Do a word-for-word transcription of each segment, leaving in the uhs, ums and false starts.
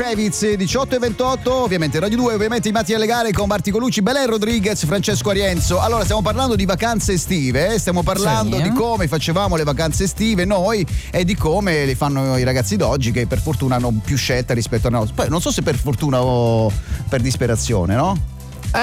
Travis, diciotto e ventotto, ovviamente Radio due, ovviamente i Matti alle gare con Marti Colucci, Belen Rodriguez, Francesco Arienzo. Allora, stiamo parlando di vacanze estive, stiamo parlando sì. di come facevamo le vacanze estive noi e di come le fanno i ragazzi d'oggi, che per fortuna hanno più scelta rispetto a noi. Poi non so se per fortuna o per disperazione, no?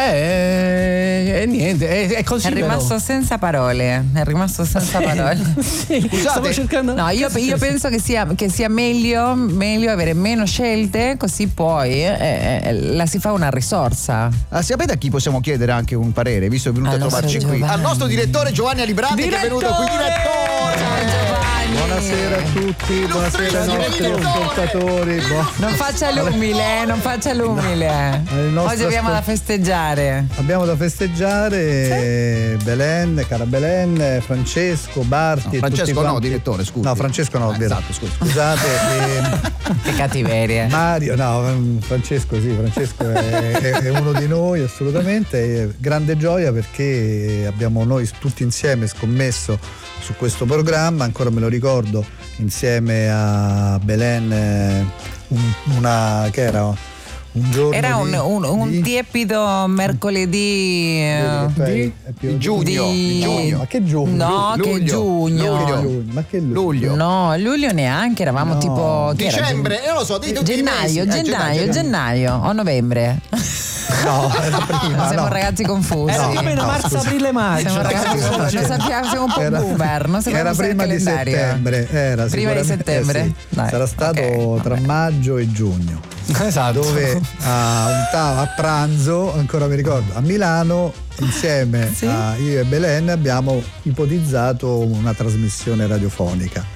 Eh, eh niente, è, è così. È rimasto però. senza parole. È rimasto senza parole. Sì, stavo cercando. No, io, io penso che sia, che sia meglio, meglio avere meno scelte, così poi eh, eh, la si fa una risorsa. Ah, sapete a chi possiamo chiedere anche un parere, visto che è venuto Al a trovarci qui? Al nostro direttore Giovanni Alibrandi, che è venuto qui, direttore. Buonasera a tutti, buonasera ai nostri ascoltatori. Non faccia l'umile, non faccia l'umile. No. Oggi abbiamo da festeggiare. Abbiamo da festeggiare sì. Belen, cara Belen, Francesco, Barti. No, Francesco tutti no, direttore, scusa. No, Francesco no, eh, esatto, scusa. Scusate. e... Che cattiveria. Mario, no, Francesco sì, Francesco è, è, è uno di noi assolutamente. È grande gioia perché abbiamo noi tutti insieme scommesso su questo programma, ancora me lo ricordo, insieme a Belen, un, una che era un giorno era di, un, un, un di... tiepido mercoledì di, di giugno, di giugno. Ma che giugno? No, luglio, che giugno. Luglio. Ma che luglio? luglio? No, luglio neanche, eravamo no. tipo dicembre, non lo so, dei tutti gennaio, i mesi. gennaio, eh, gennaio, gennaio o novembre. No, era prima. Siamo no. ragazzi confusi. Era più o meno no, marzo, scusa. aprile, maggio. Siamo ragazzi confusi. Non sappiamo, siamo un po' Era, boomer. Non era prima di settembre. Era prima di settembre? Eh sì. Dai, sarà stato okay, tra vabbè. maggio e giugno. Esatto. Dove a, un tavolo, a pranzo, ancora mi ricordo, a Milano, insieme sì? a io e Belen abbiamo ipotizzato una trasmissione radiofonica.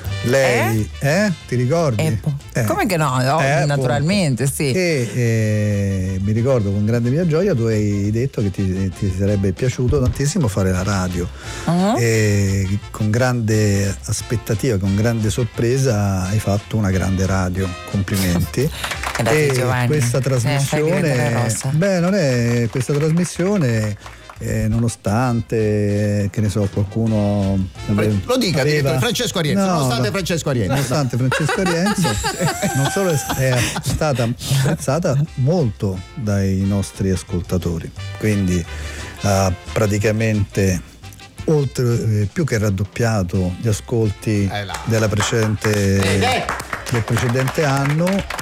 Lei, eh? eh? Ti ricordi? Eh, eh. Come che no? no eh, naturalmente, appunto. sì. E eh, mi ricordo con grande mia gioia tu hai detto che ti, ti sarebbe piaciuto tantissimo fare la radio. Uh-huh. E con grande aspettativa, con grande sorpresa hai fatto una grande radio. Complimenti. Grazie, e Giovanni. questa trasmissione, eh, beh, non è questa trasmissione. Eh, nonostante, che ne so, qualcuno aveva, lo dica aveva, Francesco Arienzo, no, nonostante no, Francesco Arienzo nonostante Francesco Arienzo non solo è, è stata apprezzata molto dai nostri ascoltatori, quindi ha praticamente oltre eh, più che raddoppiato gli ascolti eh della precedente eh del precedente anno,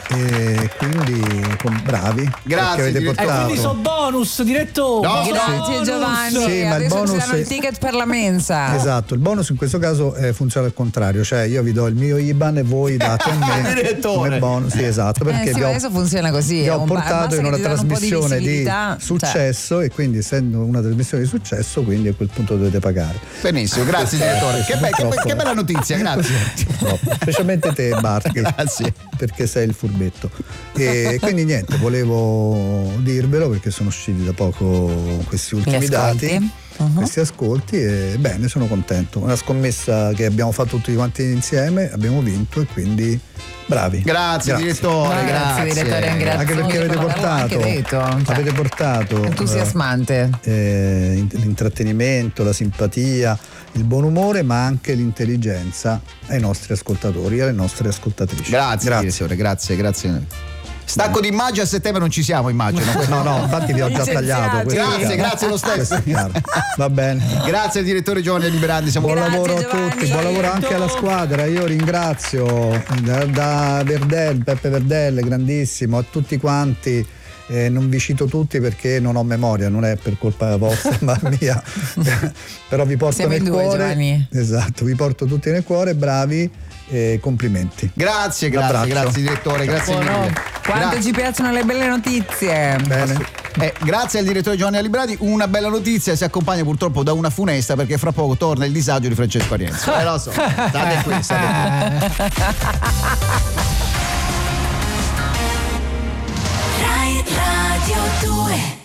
e quindi con bravi, grazie avete portato. E quindi so bonus direttore. No, grazie bonus. Giovanni. Sì, ma il bonus ci danno il ticket per la mensa. Esatto, il bonus in questo caso eh, funziona al contrario, cioè io vi do il mio I B A N e voi date a me come bonus. Sì, esatto, perché eh, sì, vi ho, adesso funziona così. vi ho portato in una trasmissione un di, di successo, cioè. E quindi essendo una trasmissione di successo, quindi a quel punto dovete pagare. Benissimo, grazie direttore. Che, be- che, be- che bella notizia, grazie. No, specialmente te, Bart. Grazie. Perché sei il furbetto. E quindi niente, volevo dirvelo perché sono usciti da poco questi ultimi dati, uh-huh. questi ascolti, e bene, sono contento. Una scommessa che abbiamo fatto tutti quanti insieme, abbiamo vinto e quindi bravi. Grazie, grazie. direttore, no, grazie, grazie. direttore, grazie. Anche perché avete portato, detto, cioè, avete portato entusiasmante eh, l'intrattenimento, la simpatia, il buon umore, ma anche l'intelligenza ai nostri ascoltatori e alle nostre ascoltatrici. Grazie, grazie, direttore, grazie, grazie. Stacco di immagine, a settembre non ci siamo, immagino. No, no, infatti vi ho già tagliato. Grazie, grazie lo stesso. Va bene. Grazie al direttore Giovanni Alibrandi. Siamo buon grazie, lavoro Giovanni. a tutti, buon lavoro anche alla squadra. Io ringrazio da, da Verdel, Peppe Verdel, grandissimo, a tutti quanti. Eh, non vi cito tutti perché non ho memoria, non è per colpa vostra ma mia. Però vi porto Siamo nel in due, cuore. Giovanni. Esatto, vi porto tutti nel cuore, bravi. E complimenti. Grazie, grazie, grazie direttore, grazie mille. Quanto grazie. Ci piacciono le belle notizie. Bene. Eh, grazie al direttore Giovanni Alibrandi. Una bella notizia si accompagna purtroppo da una funesta, perché fra poco torna il disagio di Francesco Arienzo. Eh lo so, state qui, state qui. Rai Radio due.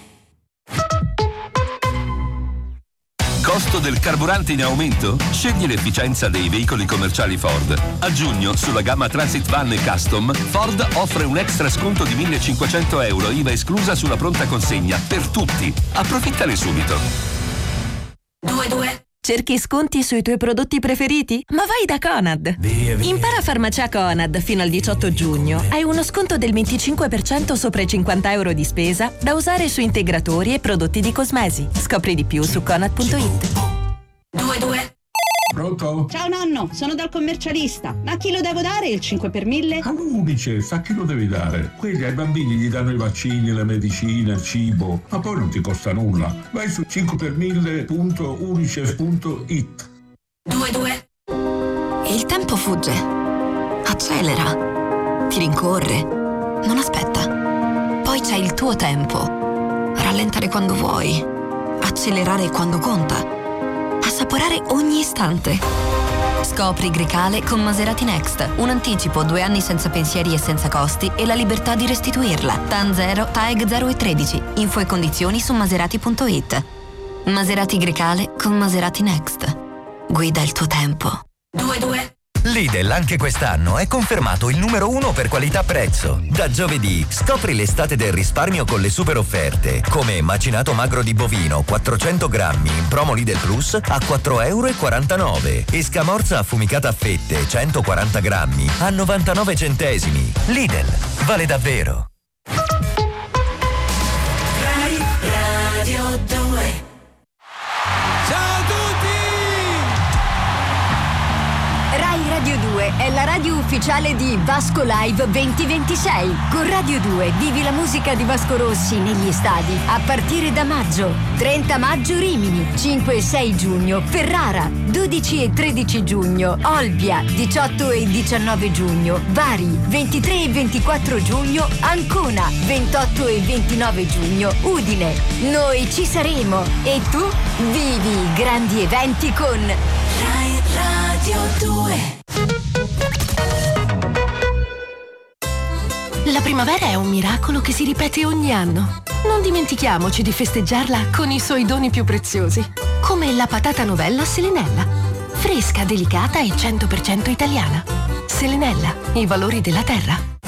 Costo del carburante in aumento? Scegli l'efficienza dei veicoli commerciali Ford. A giugno, sulla gamma Transit Van e Custom, Ford offre un extra sconto di millecinquecento euro, I V A esclusa, sulla pronta consegna per tutti. Approfittane subito. due due Cerchi sconti sui tuoi prodotti preferiti? Ma vai da Conad! Via, via. Impara Farmacia Conad fino al diciotto giugno. Hai uno sconto del venticinque per cento sopra i cinquanta euro di spesa da usare su integratori e prodotti di cosmesi. Scopri di più su conad punto it. due due. Pronto? Ciao nonno, sono dal commercialista. Ma a chi lo devo dare il cinque per mille? All'Unicef, a chi lo devi dare? Quelli ai bambini gli danno i vaccini, la medicina, il cibo, ma poi non ti costa nulla. Vai su cinque per mille punto unicef punto it. due due. Il tempo fugge, accelera, ti rincorre, non aspetta. Poi c'è il tuo tempo. Rallentare quando vuoi, accelerare quando conta. Assaporare ogni istante. Scopri Grecale con Maserati Next. Un anticipo, due anni senza pensieri e senza costi e la libertà di restituirla. T A N zero, T A E G zero e tredici. Info e condizioni su maserati punto it. Maserati Grecale con Maserati Next. Guida il tuo tempo. due due. Lidl anche quest'anno è confermato il numero uno per qualità-prezzo. Da giovedì scopri l'estate del risparmio con le super offerte, come macinato magro di bovino quattrocento grammi in promo Lidl Plus a quattro e quarantanove euro e scamorza affumicata a fette centoquaranta grammi a novantanove centesimi. Lidl, vale davvero. Rai Radio due. Ciao a tutti! Rai Radio due è la radio ufficiale di Vasco Live duemilaventisei. Con Radio due vivi la musica di Vasco Rossi negli stadi a partire da maggio. trenta maggio Rimini, cinque e sei giugno Ferrara, dodici e tredici giugno Olbia, diciotto e diciannove giugno Bari, ventitré e ventiquattro giugno Ancona, ventotto e ventinove giugno Udine. Noi ci saremo e tu vivi i grandi eventi con Rai Radio due. La primavera è un miracolo che si ripete ogni anno. Non dimentichiamoci di festeggiarla con i suoi doni più preziosi, come la patata novella Selenella. Fresca, delicata e cento per cento italiana. Selenella, i valori della terra.